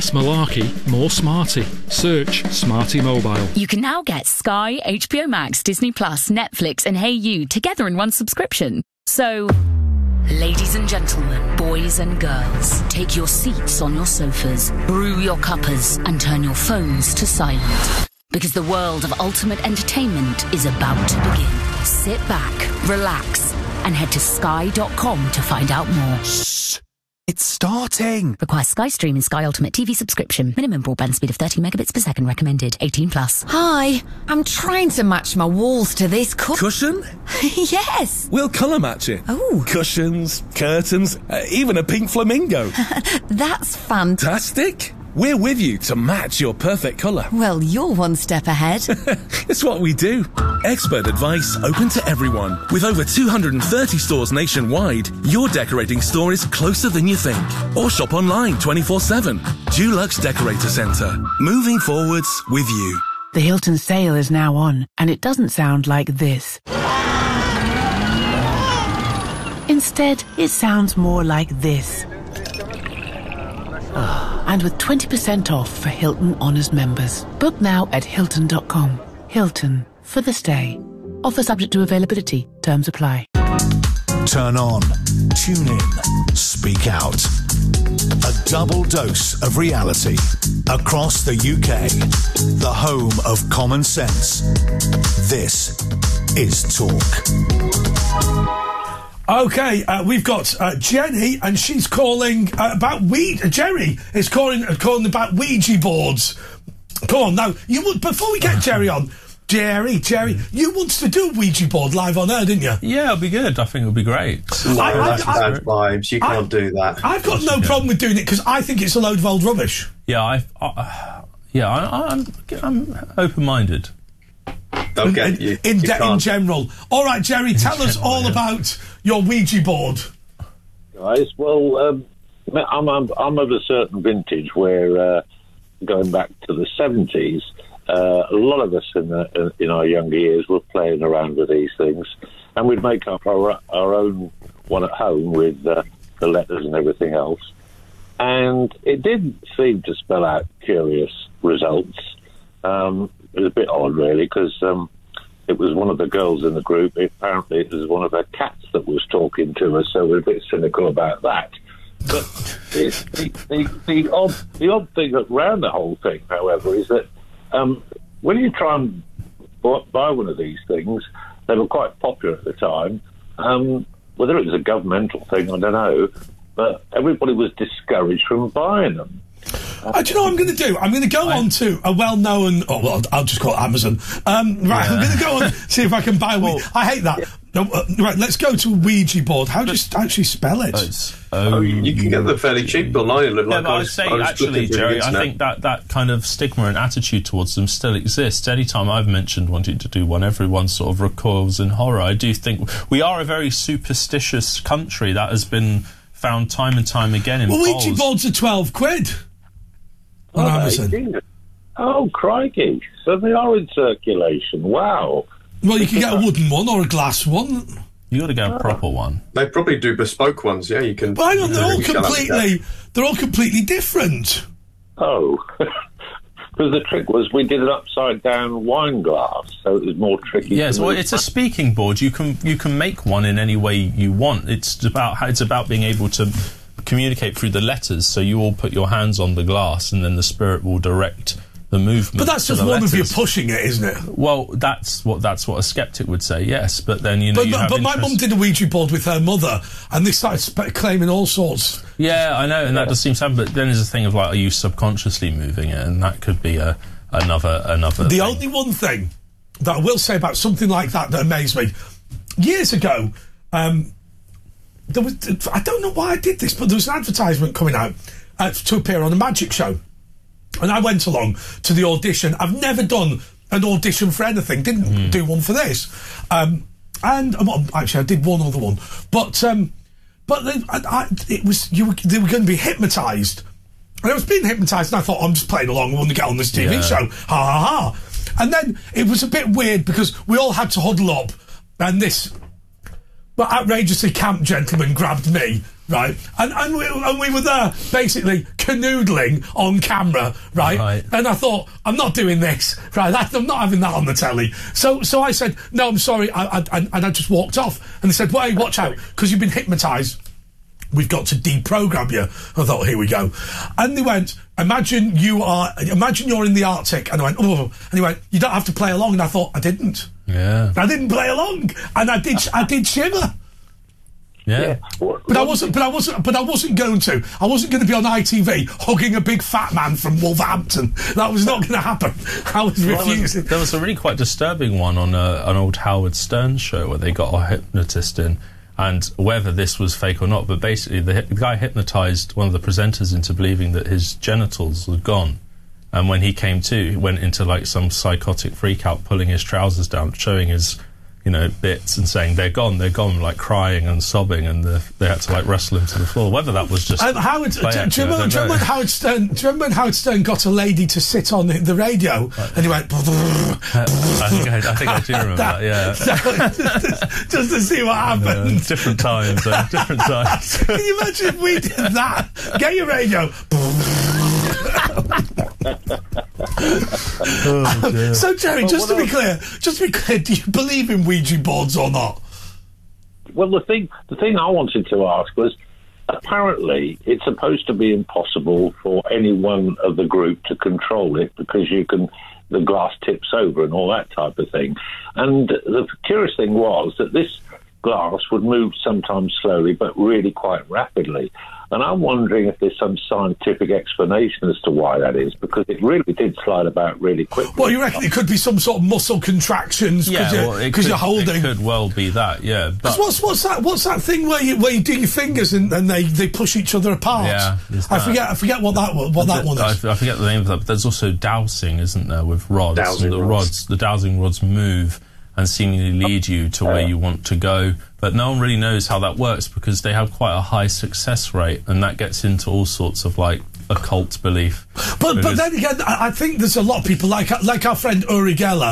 Less malarkey, more smarty. Search Smarty Mobile. You can now get Sky, HBO Max, Disney Plus, Netflix and Hey You together in one subscription. So, ladies and gentlemen, boys and girls, take your seats on your sofas, brew your cuppers and turn your phones to silent. Because the world of ultimate entertainment is about to begin. Sit back, relax, and head to sky.com to find out more. Shh! It's starting! Requires Sky Stream and Sky Ultimate TV subscription. Minimum broadband speed of 30 megabits per second recommended. 18 plus. Hi, I'm trying to match my walls to this cushion? Yes! We'll colour match it. Oh. Cushions, curtains, even a pink flamingo. That's fantastic. We're with you to match your perfect colour. Well, you're one step ahead. It's what we do. Expert advice open to everyone. With over 230 stores nationwide, your decorating store is closer than you think. Or shop online 24/7. Dulux Decorator Centre. Moving forwards with you. The Hilton sale is now on, and it doesn't sound like this. Instead, it sounds more like this. And with 20% off for Hilton Honors members. Book now at Hilton.com. Hilton, for the stay. Offer subject to availability. Terms apply. Turn on, tune in, speak out. A double dose of reality across the UK. The home of common sense. This is Talk. Okay, we've got Jenny, and she's calling about Jerry is calling about Ouija boards. Come on, now, before we get Jerry on, Jerry, you wanted to do a Ouija board live on air, didn't you? Yeah, it'll be good. I think it'll be great. No, that's bad vibes. You can't do that. I've got no problem with doing it because I think it's a load of old rubbish. Yeah, I'm open-minded. Okay, in general. All right, Jerry, tell us all about your Ouija board. Guys, well, I'm of a certain vintage where, going back to the 70s, a lot of us in our younger years were playing around with these things, and we'd make up our own one at home with the letters and everything else. And it did seem to spell out curious results. It was a bit odd, really, because it was one of the girls in the group. Apparently, it was one of her cats that was talking to us, so we're a bit cynical about that. But the odd thing around the whole thing, however, is that when you try and buy one of these things, they were quite popular at the time. Whether it was a governmental thing, I don't know, but everybody was discouraged from buying them. Do you know what I'm going to do? I'm going to go on to a well-known... Oh, well, I'll just call it Amazon. Right, I'm going to go on see if I can buy one. I hate that. No, right, let's go to a Ouija board. How do you actually spell it? You can get them fairly cheap online. But I'd say, actually, Jerry, I think that kind of stigma and attitude towards them still exists. Anytime I've mentioned wanting to do one, everyone sort of recoils in horror. I do think we are a very superstitious country. That has been found time and time again in polls. Ouija boards are £12 on Amazon. Oh, crikey. So they are in circulation. Wow. Well, you can get a wooden one or a glass one. You got to get a proper one. They probably do bespoke ones, yeah, you can... But hang on, they're all completely different. Oh. Because the trick was we did an upside-down wine glass, so it was more tricky. Yes, well, it's a speaking board. You can make one in any way you want. It's about being able to communicate through the letters, so you all put your hands on the glass and then the spirit will direct the movement. But that's just one of you pushing it, isn't it? Well, that's what a skeptic would say, yes, but then But my mum did a Ouija board with her mother and they started claiming all sorts. Yeah, I know, and that does seem to happen, but then there's a thing of like, are you subconsciously moving it, and that could be another The thing. Only one thing that I will say about something like that amazed me, years ago, there was, I don't know why I did this, but there was an advertisement coming out to appear on a magic show. And I went along to the audition. I've never done an audition for anything. Didn't do one for this. Actually, I did one other one. But it was they were going to be hypnotised. And I was being hypnotised, and I thought, I'm just playing along. I want to get on this TV show. Ha ha ha. And then it was a bit weird because we all had to huddle up, and this outrageously camp gentleman grabbed me right? And we were there basically canoodling on camera, right? And I thought, I'm not doing this, right? I'm not having that on the telly. So I said, no, I'm sorry, and I just walked off. And they said, well, hey, watch out, because you've been hypnotised. We've got to deprogram you. I thought, here we go. And they went, imagine you're in the Arctic. And I went, oh. And he went, you don't have to play along. And I thought, I didn't. Yeah. I didn't play along. And I did shiver. Yeah. But I wasn't going to. I wasn't going to be on ITV hugging a big fat man from Wolverhampton. That was not going to happen. I was refusing. There was a really quite disturbing one on an old Howard Stern show where they got a hypnotist in. And whether this was fake or not, but basically the guy hypnotised one of the presenters into believing that his genitals were gone. And when he came to, he went into like some psychotic freak out, pulling his trousers down, showing his, bits and saying, they're gone, like crying and sobbing, and they had to like wrestle him to the floor. Whether that was just... Howard, do you remember when Howard Stern got a lady to sit on the radio, and he went... I think I do remember that, yeah. Just to see what happened. Different times, different times. Can you imagine if we did that? Get your radio. So, Jerry, just to be clear, do you believe in Ouija boards or not? Well, the thing I wanted to ask was, apparently it's supposed to be impossible for any one of the group to control it because the glass tips over and all that type of thing. And the curious thing was that this glass would move sometimes slowly but really quite rapidly. And I'm wondering if there's some scientific explanation as to why that is, because it really did slide about really quickly. Well, you reckon it could be some sort of muscle contractions because you're holding... It could well be that, yeah. But what's that thing where you do your fingers and they push each other apart? Yeah, I forget what that one is. I forget the name of that, but there's also dowsing, isn't there, with rods? The dowsing rods move and seemingly lead you to where you want to go. But no one really knows how that works because they have quite a high success rate, and that gets into all sorts of, like, occult belief. But then again, I think there's a lot of people, like our friend Uri Geller,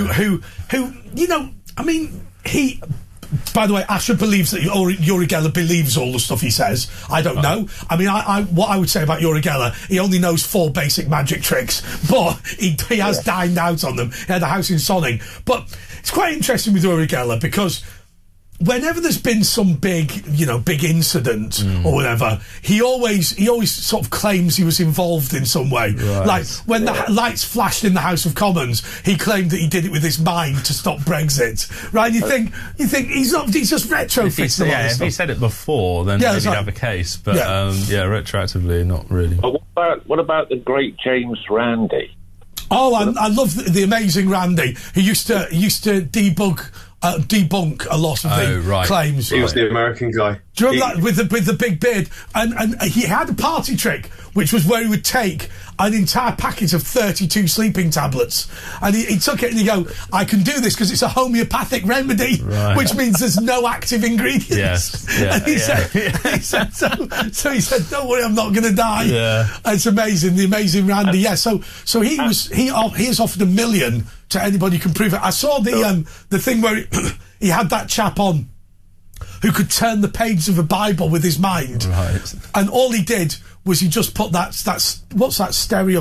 who he... By the way, Asher believes that Uri Geller believes all the stuff he says. I don't know. I mean, what I would say about Uri Geller, he only knows 4 basic magic tricks, but he has dined out on them. He had a house in Sonning. But it's quite interesting with Uri Geller because whenever there's been some big incident or whatever, he always sort of claims he was involved in some way. Right. Like when the lights flashed in the House of Commons, he claimed that he did it with his mind to stop Brexit. Right? You think he's just retrofitting a lot of stuff. If he said it before, then maybe he'd have a case. But retroactively, not really. What about the great James Randi? Oh, I love the amazing Randy. He used to debunk a lot of the claims. He was the American guy. Do you remember that with the big beard? And he had a party trick, which was where he would take an entire packet of 32 sleeping tablets, and he took it and he'd go, I can do this because it's a homeopathic remedy, which means there's no active ingredients. Yes. Yeah, and he said, so he said, don't worry, I'm not going to die. Yeah. It's amazing, the amazing Randy. Yeah, so he has offered $1 million to anybody who can prove it. I saw the thing where he had that chap on who could turn the pages of a Bible with his mind. Right. And all he did was he just put that what's that stereo...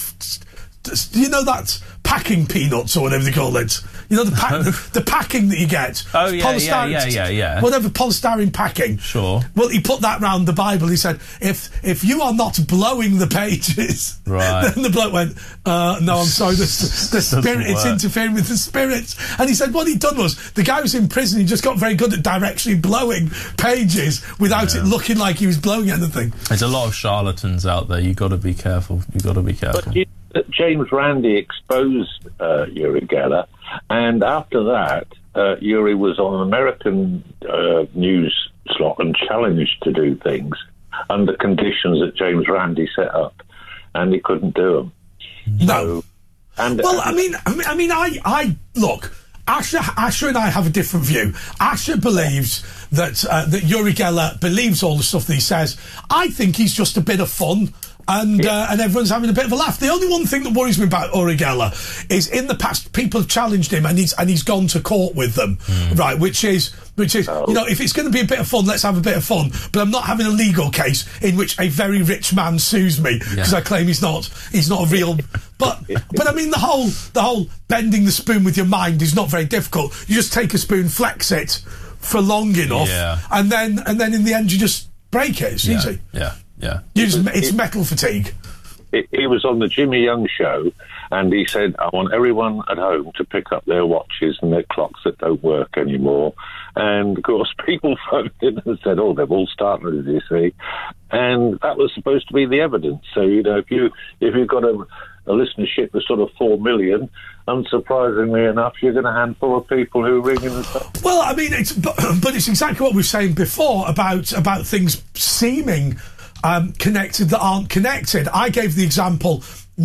that packing peanuts or whatever they call it. The packing that you get. Oh, yeah. Whatever, polystyrene packing. Sure. Well, he put that round the Bible. He said, if you are not blowing the pages... Right. Then the bloke went, no, I'm sorry, the spirit, it's interfering with the spirits. And he said what he'd done was, the guy was in prison, he just got very good at directionally blowing pages without it looking like he was blowing anything. There's a lot of charlatans out there. You've got to be careful. But James Randi exposed Uri Geller, and after that, Uri was on an American news slot and challenged to do things under conditions that James Randi set up, and he couldn't do them. No. I look. Asher and I have a different view. Asher believes that Uri Geller believes all the stuff that he says. I think he's just a bit of fun. And everyone's having a bit of a laugh. The only one thing that worries me about Uri Geller is in the past people have challenged him and he's gone to court with them, right? Which is if it's going to be a bit of fun, let's have a bit of fun. But I'm not having a legal case in which a very rich man sues me because I claim he's not a real. But I mean the whole bending the spoon with your mind is not very difficult. You just take a spoon, flex it for long enough, and then in the end you just break it. It's easy. Yeah. It's metal fatigue. He was on the Jimmy Young show, and he said, I want everyone at home to pick up their watches and their clocks that don't work anymore. And, of course, people phoned in and said, they've all started, you see. And that was supposed to be the evidence. So, if you've got a listenership of sort of 4 million, unsurprisingly enough, you're going to handful of people who ring in and stuff. Well, I mean, but it's exactly what we were saying before about things seeming connected that aren't connected. I gave the example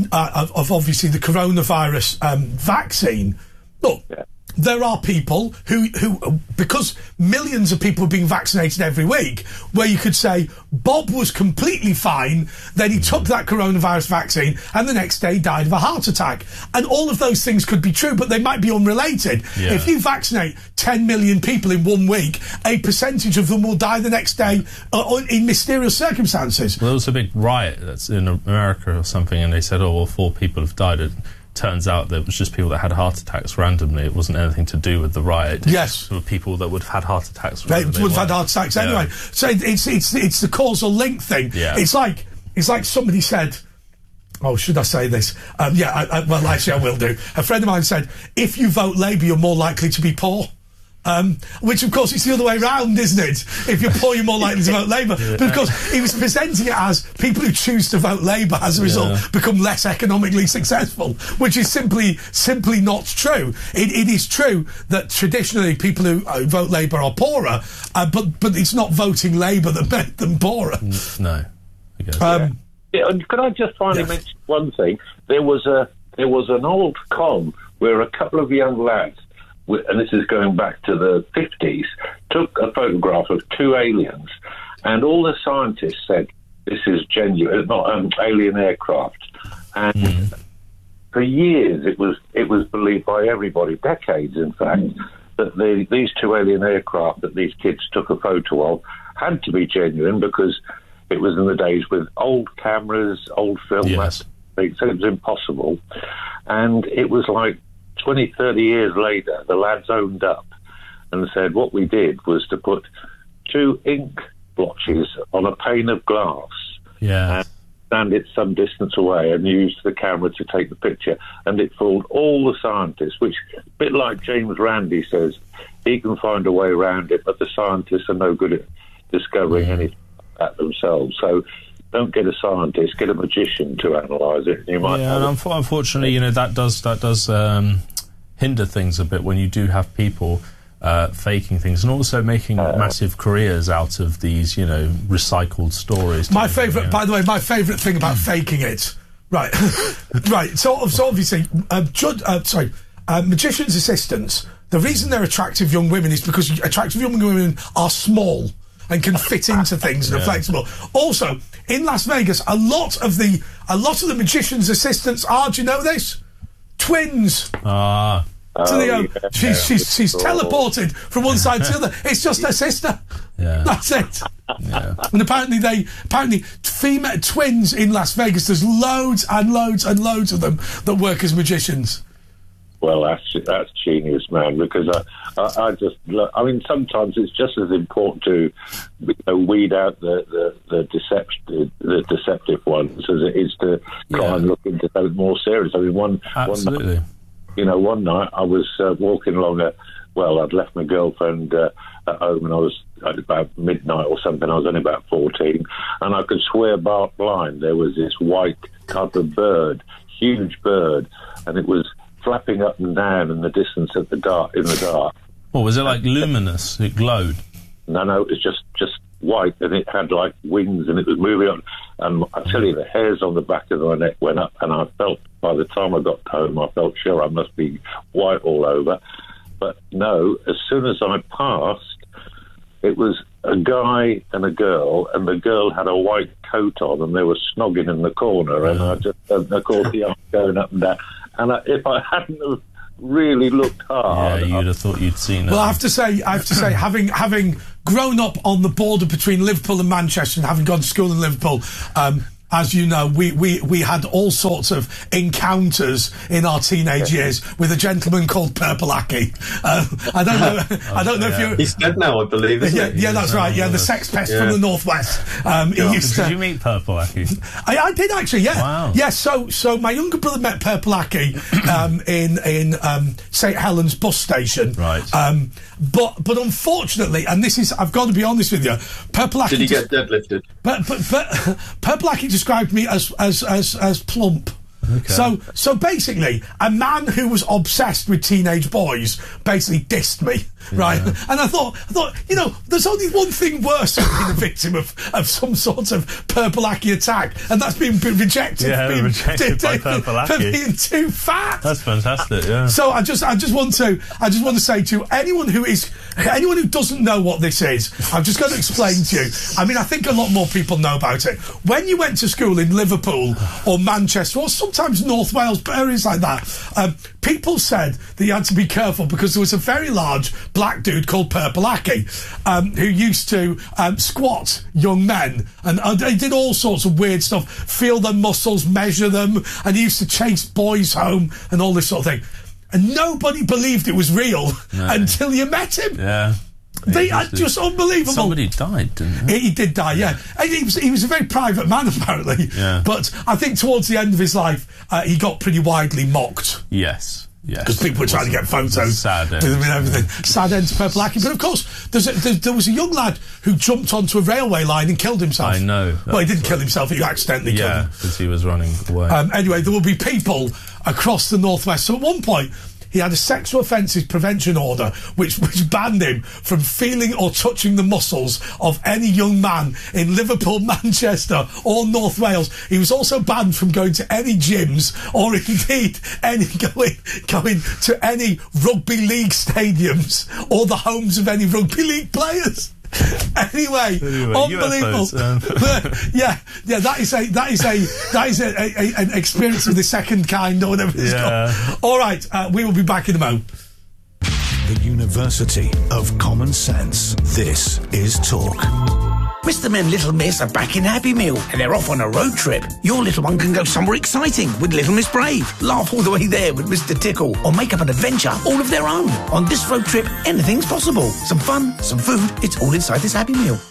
of obviously the coronavirus vaccine. Look, there are people who, because millions of people are being vaccinated every week, where you could say Bob was completely fine, then he took that coronavirus vaccine and the next day died of a heart attack. And all of those things could be true, but they might be unrelated. Yeah. If you vaccinate 10 million people in 1 week, a percentage of them will die the next day in mysterious circumstances. Well, there was a big riot that's in America or something, and they said, 4 people have died. Turns out that it was just people that had heart attacks randomly. It wasn't anything to do with the riot. Yes. There were people that would have had heart attacks. They would have had heart attacks anyway. So it's the causal link thing. Yeah. It's like somebody said, should I say this? Well, actually I will do. A friend of mine said, if you vote Labour, you're more likely to be poor. Which, of course, it's the other way round, isn't it? If you're poor, you're more likely to vote Labour. But, of course, he was presenting it as people who choose to vote Labour, as a result, become less economically successful, which is simply not true. It is true that traditionally people who vote Labour are poorer, but it's not voting Labour that made them poorer. No. I guess. And could I just finally mention one thing? There was an old con where a couple of young lads, and this is going back to the 50s, took a photograph of 2 aliens, and all the scientists said this is genuine, not alien aircraft. And for years it was believed by everybody, decades in fact, that these 2 alien aircraft that these kids took a photo of had to be genuine because it was in the days with old cameras, old film, so it was impossible. And it was like 20, 30 years later, the lads owned up and said what we did was to put 2 ink blotches on a pane of glass and stand it some distance away and use the camera to take the picture. And it fooled all the scientists, which, a bit like James Randi says, he can find a way around it, but the scientists are no good at discovering anything like that themselves. So don't get a scientist, get a magician to analyse it. You might unfortunately, that does hinder things a bit when you do have people faking things and also making massive careers out of these, recycled stories. My favourite, by the way, my favourite thing about faking it, right? So obviously, magicians' assistants. The reason they're attractive young women is because attractive young women are small and can fit into things and are flexible. Also, in Las Vegas, a lot of the magicians' assistants are, do you know this? Twins. She's teleported from one side to the other. It's just her sister. Yeah. That's it. Yeah. And apparently female twins in Las Vegas, there's loads and loads and loads of them that work as magicians. Well, that's genius, man, because I just, sometimes it's just as important to weed out the deceptive ones as it is to try and look into something more serious. I mean, one night I was walking along I'd left my girlfriend at home, and I was at about midnight or something. I was only about 14, and I could swear blind there was this white-coloured bird, huge bird, and it was flapping up and down in the distance in the dark. Well, was it like luminous? It glowed? No, it was just white, and it had like wings, and it was moving on. And I tell you, the hairs on the back of my neck went up, and I felt, by the time I got home, I felt sure I must be white all over. But no, as soon as I passed, it was a guy and a girl, and the girl had a white coat on, and they were snogging in the corner, and I just, of course, the arm going up and down. And if I hadn't have really looked hard, you'd have thought you'd seen it. Well, I have to say, having grown up on the border between Liverpool and Manchester, and having gone to school in Liverpool, as you know, we had all sorts of encounters in our teenage years with a gentleman called Purple-Aki. I don't know if you... He's dead now, I believe, isn't he? Yeah, that's right. Yeah, the sex pest from the northwest. Did you meet Purple-Aki? I did actually. Yeah. Wow. Yeah. So my younger brother met Purple-Aki in St Helens bus station. Right. But unfortunately, and this is, I've got to be honest with you, Purple-Aki. Did he get deadlifted? But Purple-Aki described me as plump. Okay. So basically, a man who was obsessed with teenage boys basically dissed me, right? And I thought, you know, there's only one thing worse than being a victim of some sort of Purple-Aki attack, and that's being rejected. Yeah, rejected by Purple-Aki. For being too fat. That's fantastic. Yeah. So I just want to say to anyone who doesn't know what this is, I'm just going to explain to you. I mean, I think a lot more people know about it. When you went to school in Liverpool or Manchester or sometimes North Wales, areas like that, people said that you had to be careful because there was a very large black dude called Purple-Aki who used to squat young men, and he did all sorts of weird stuff, feel their muscles, measure them, and he used to chase boys home and all this sort of thing. And nobody believed it was real until you met him. Yeah. They are just unbelievable. Somebody died, didn't he? He did die, yeah. And he was a very private man, apparently. Yeah. But I think towards the end of his life, he got pretty widely mocked. Yes. Because people were trying to get photos sad with him and everything. Sad end to Purple-Aki. But of course, there was a young lad who jumped onto a railway line and killed himself. I know. Well, he didn't kill himself, he accidentally killed him. Yeah, because he was running away. Anyway, there will be people across the northwest. So at one point, he had a sexual offences prevention order which banned him from feeling or touching the muscles of any young man in Liverpool, Manchester or North Wales. He was also banned from going to any gyms or indeed going to any rugby league stadiums or the homes of any rugby league players. Anyway, unbelievable. That is an experience of the second kind, or whatever it's called. All right, we will be back in a moment. The University of Common Sense. This is Talk. Mr. and Little Miss are back in Happy Meal and they're off on a road trip. Your little one can go somewhere exciting with Little Miss Brave, laugh all the way there with Mr. Tickle, or make up an adventure all of their own. On this road trip, anything's possible. Some fun, some food, it's all inside this Happy Meal.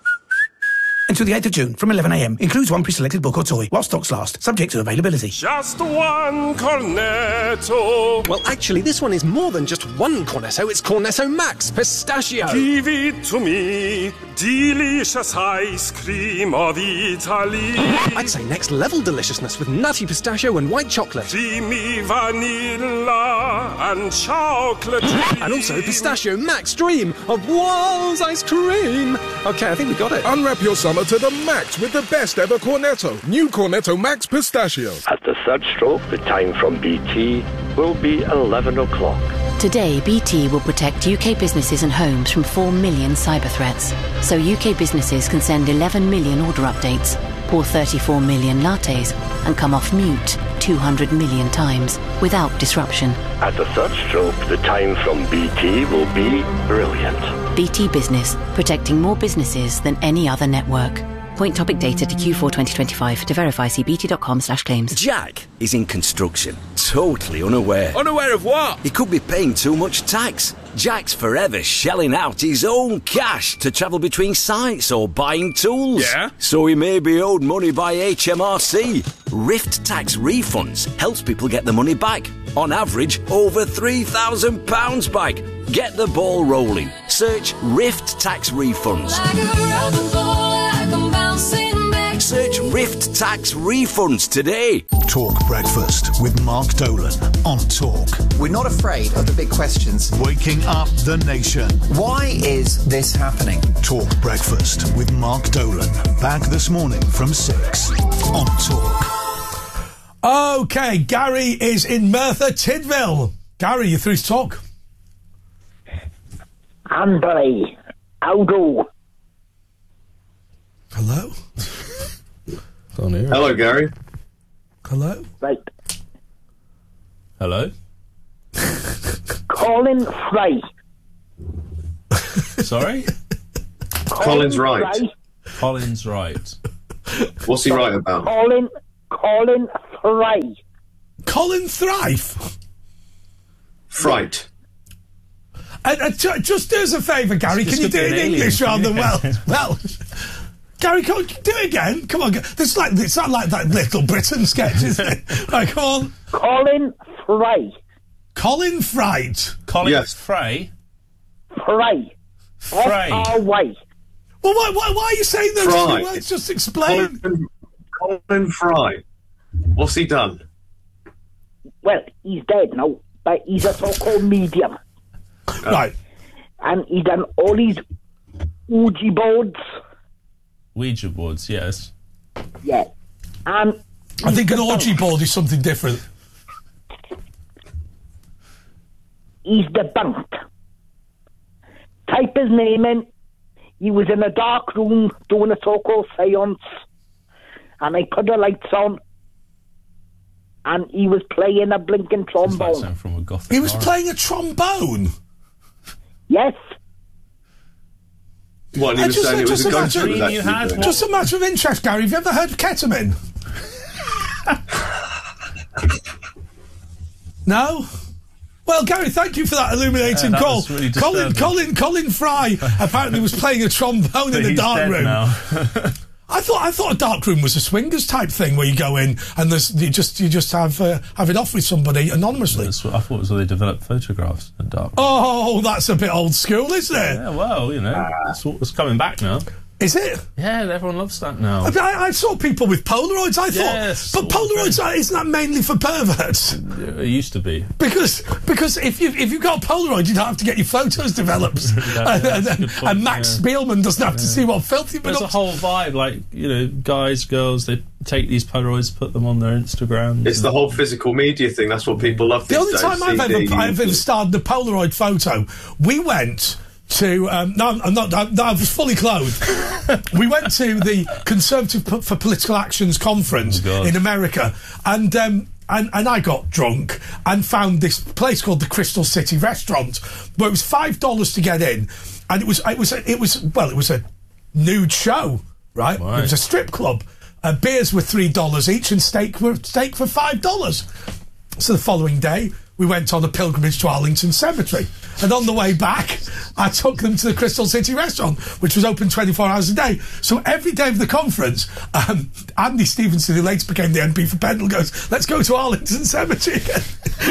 Until the 8th of June from 11am. Includes one pre-selected book or toy while stocks last. Subject to availability. Just one Cornetto. Well, actually, this one is more than just one Cornetto. It's Cornetto Max Pistachio. Give it to me. Delicious ice cream of Italy. I'd say next level deliciousness with nutty pistachio and white chocolate. Creamy vanilla and chocolate cream. And also Pistachio Max Dream of Walls ice cream. Okay, I think we got it. Unwrap your summer to the max with the best ever Cornetto. New Cornetto Max Pistachio. At the third stroke, the time from BT will be 11 o'clock. Today, BT will protect UK businesses and homes from 4 million cyber threats. So UK businesses can send 11 million order updates, pour 34 million lattes, and come off mute 200 million times without disruption. At the third stroke, the time from BT will be brilliant. BT Business, protecting more businesses than any other network. Point topic data to Q4 2025. To verify, see bt.com/claims. Jack is in construction, totally unaware. Unaware of what? He could be paying too much tax. Jack's forever shelling out his own cash to travel between sites or buying tools. Yeah? So he may be owed money by HMRC. Rift Tax Refunds helps people get the money back. On average, over £3,000 back. Get the ball rolling. Search Rift Tax Refunds. Search Rift Tax Refunds today. Talk Breakfast with Mark Dolan on Talk. We're not afraid of the big questions. Waking up the nation. Why is this happening? Talk Breakfast with Mark Dolan. Back this morning from 6 on Talk. Okay, Gary is in Merthyr Tydfil. Gary, you're through to Talk. Andy, how do? Hello? Hello, Gary. Hello? Right. Hello? Colin Fry. Sorry? Colin's right. Colin's right. What's he right about? Colin Fry. Colin Thrife? Fright. Just do us a favour, Gary. Can you do it in English rather than Welsh? Gary, do it again. Come on. It's not like that Little Britain sketch, is it? Right, come on. Colin Fry. Colin Fright. Colin Fry? Fry. F-R-Y. Well, why are you saying those Fry. two words? Just explain. Colin Fry. What's he done? Well, he's dead now, but he's a so-called medium. Right. And he done all these Ouija boards. Ouija boards, yes. Yeah. And I think an orgy board is something different. He's debunked. Type his name in. He was in a dark room doing a so-called seance. And I put the lights on. And he was playing a blinking trombone. He was playing a trombone? Yes. What, he was saying it was a ghost that was actually doing it? Just a matter of interest, Gary. Have you ever heard of ketamine? No? Well, Gary, thank you for that illuminating that call. was really Colin Fry apparently was playing a trombone in the dark room. Now. I thought a dark room was a swingers type thing where you go in and you just have it off with somebody anonymously. I thought it was where they developed photographs in dark. Oh, that's a bit old school, isn't it? Yeah, well, it's coming back now. Is it? Yeah, everyone loves that now. I saw people with Polaroids, I thought. Yes, but Polaroids, isn't that mainly for perverts? It used to be. Because if you've got a Polaroid, you don't have to get your photos developed. And Max Spielman doesn't have to see what filth you've been There's up a whole vibe, like, guys, girls, they take these Polaroids, put them on their Instagrams. It's the whole physical media thing. That's what people love these days. The only time I've ever started a Polaroid photo, we went to I was fully clothed. We went to the Conservative for Political Actions conference in America, and I got drunk and found this place called the Crystal City Restaurant, where it was $5 to get in, and it was a nude show, right? It was a strip club. Beers were $3 each, and steak for $5. So the following day, we went on a pilgrimage to Arlington Cemetery. And on the way back, I took them to the Crystal City Restaurant, which was open 24 hours a day. So every day of the conference, Andy Stevenson, who later became the MP for Pendle, goes, let's go to Arlington Cemetery again.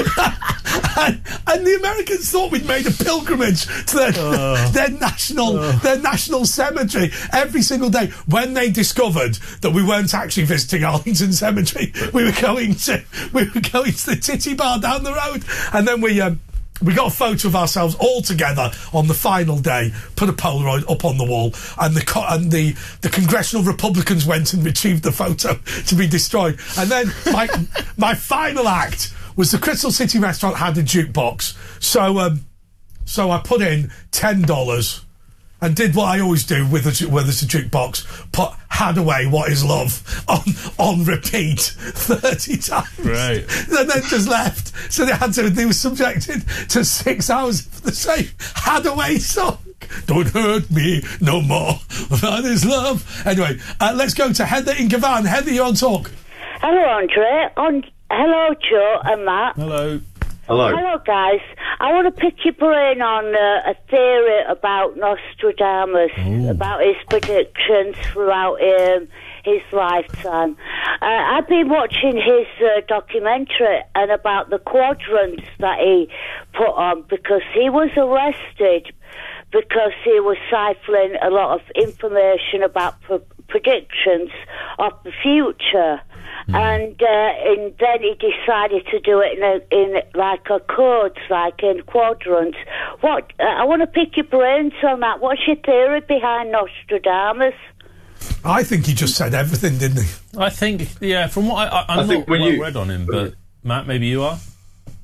and the Americans thought we'd made a pilgrimage to their national cemetery every single day. When they discovered that we weren't actually visiting Arlington Cemetery, we were going to the titty bar down the road. And then we got a photo of ourselves all together on the final day, put a Polaroid up on the wall, and the congressional Republicans went and retrieved the photo to be destroyed. And then my final act was the Crystal City Restaurant had a jukebox. So I put in $10 and did what I always do with a jukebox, put Hadaway, What Is Love on repeat 30 times. Right. And then just left. So they were subjected to 6 hours for the same Hadaway song. Don't hurt me no more. That is love. Anyway, let's go to Heather in Gavan. Heather, you're on talk. Hello, Andre. Hello, Joe and Matt. Hello. Hello, guys. I want to pick your brain on a theory about Nostradamus, about his predictions throughout his lifetime. I've been watching his documentary and about the quadrants that he put on, because he was arrested because he was siphoning a lot of information about predictions of the future. And then he decided to do it in like a codes, like in quadrants. I want to pick your brains on that. What's your theory behind Nostradamus? I think he just said everything, didn't he? I think, from what I'm not well read on him, but Matt, maybe you are?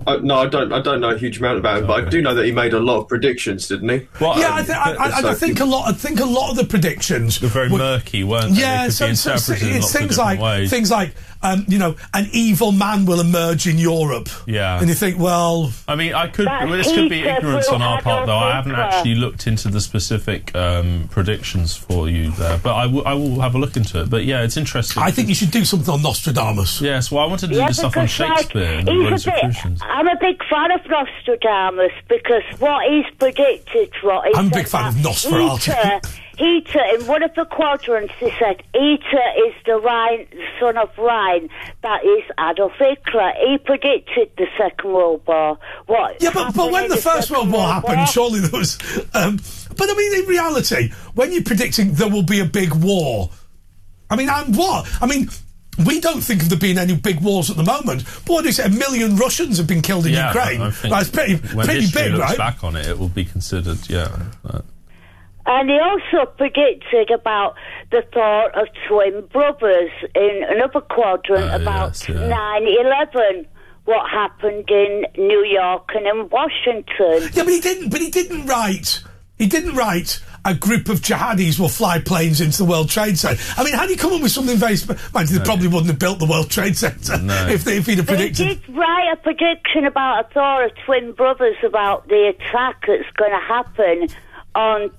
No, I don't know a huge amount about him, but I do know that he made a lot of predictions, didn't he? Well, yeah, I think a lot of the predictions were very murky, weren't they? Yeah, they could be interpreted in lots of different ways. Things like an evil man will emerge in Europe. Yeah, and you think, well, I mean, this could be ignorance on our part, though. I haven't actually looked into the specific predictions for you there, but I will have a look into it. But yeah, it's interesting. I think you should do something on Nostradamus. Yes, well, I wanted to do stuff on Shakespeare and the Rosicrucians. I'm a big fan of Nostradamus because what he's predicted, I'm a big fan of Nosferatu. Heater, in one of the quadrants, he said, Heater is the son of Rhine, that is Adolf Hitler. He predicted the Second World War. But when the First World War happened, surely there was... but I mean, in reality, when you're predicting there will be a big war, I mean, and what? I mean... We don't think of there being any big wars at the moment. But what is it? 1 million Russians have been killed in Ukraine. That's pretty big, right? When history looks back on it, it will be considered, And he also predicted about the thought of twin brothers in another quadrant about 9/11. What happened in New York and in Washington? Yeah, but he didn't write. He didn't write a group of jihadis will fly planes into the World Trade Center. I mean, how do you come up with something very... Mind you, they probably wouldn't have built the World Trade Center if he'd have predicted... He did write a prediction about a thought of twin brothers about the attack that's going to happen on,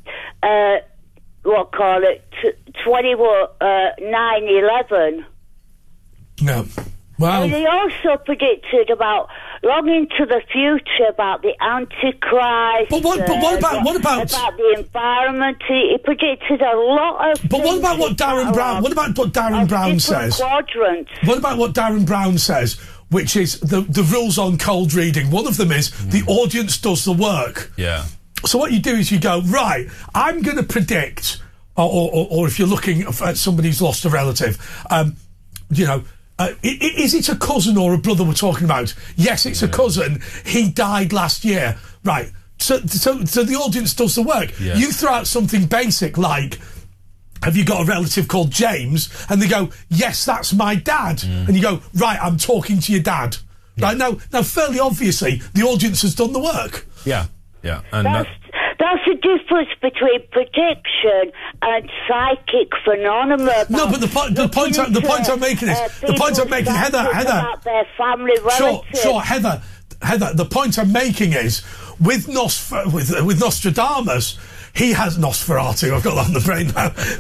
9/11. No. Well, and he also predicted about long into the future about the Antichrist. But what about the environment? He predicted a lot of. But what about what Darren Brown? What about what Darren Brown says? Quadrants. What about what Darren Brown says? Which is the rules on cold reading. One of them is the audience does the work. Yeah. So what you do is you go, right, I'm going to predict, or if you're looking at somebody who's lost a relative, is it a cousin or a brother we're talking about? Yes, it's a cousin. He died last year. Right. So the audience does the work. Yeah. You throw out something basic like, have you got a relative called James? And they go, yes, that's my dad. And you go, right, I'm talking to your dad. Right. Now, fairly obviously, the audience has done the work. Yeah. Yeah. And that's the difference between prediction and psychic phenomena. No, but the point I'm making is Heather. About their family relatives. Sure, Heather. The point I'm making is with Nostradamus. He has Nosferatu. I've got that on the brain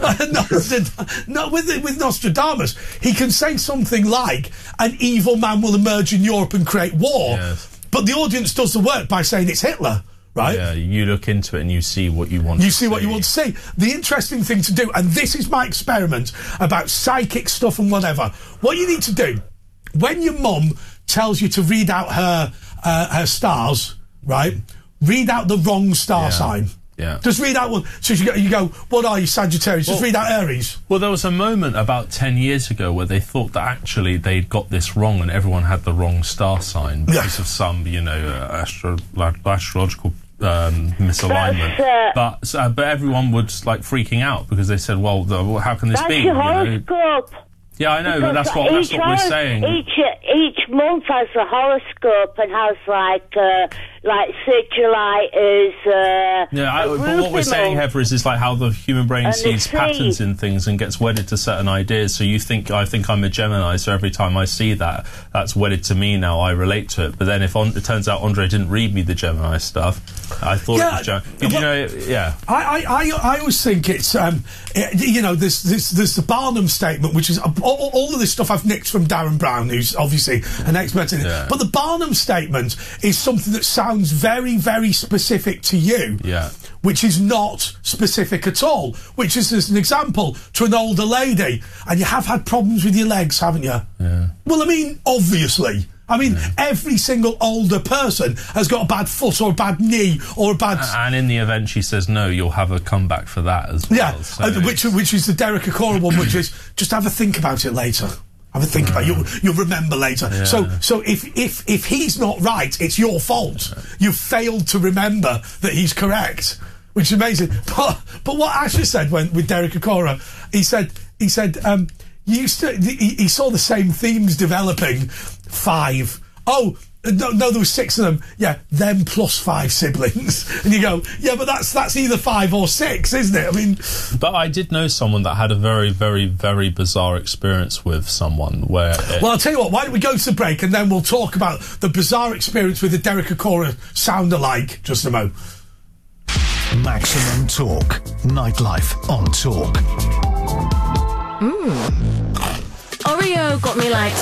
now. With Nostradamus, he can say something like, an evil man will emerge in Europe and create war. Yes. But the audience does the work by saying it's Hitler. Right? Yeah, you look into it and you see what you want to see. What you want to see. The interesting thing to do, and this is my experiment about psychic stuff and whatever, what you need to do, when your mum tells you to read out her stars, right, read out the wrong star sign. Yeah. Just read out one. So you go, what are you, Sagittarius? Just read out Aries. Well, there was a moment about 10 years ago where they thought that actually they'd got this wrong and everyone had the wrong star sign because of some, astrological misalignment. But everyone was like freaking out because they said, well, how can this be? That's your horoscope. Yeah, I know, but that's what we're saying. Each month has a horoscope and has like Sigilite is. But what we're saying, Heather, is like how the human brain sees patterns in things and gets wedded to certain ideas. So I think I'm a Gemini, so every time I see that, that's wedded to me now. I relate to it. But then if it turns out Andre didn't read me the Gemini stuff, I thought it was Gemini. Did you know? Yeah. I always think it's there's the Barnum statement, which is all of this stuff I've nicked from Darren Brown, who's obviously an expert in it. Yeah. But the Barnum statement is something that sounds very, very specific to you. Yeah. Which is not specific at all. Which is, as an example, to an older lady. And you have had problems with your legs, haven't you? Yeah. Well, I mean, obviously. Every single older person has got a bad foot or a bad knee or a bad... And in the event she says no, you'll have a comeback for that as well. Yeah, so which is the Derek Acora one, which is just have a think about it later. Have a think about it. You'll remember later. Yeah. So if he's not right, it's your fault. You've failed to remember that he's correct, which is amazing. But what Asher said with Derek Acora, he said he saw the same themes developing 5 oh, no, there were 6 of them. Yeah, them plus 5 siblings. And you go, yeah, but that's either 5 or 6, isn't it? I mean... But I did know someone that had a very, very, very bizarre experience with someone where... Well, I'll tell you what, why don't we go to the break and then we'll talk about the bizarre experience with the Derek Acorah sound-alike, just a moment. Maximum Talk. Nightlife on Talk. Oreo got me like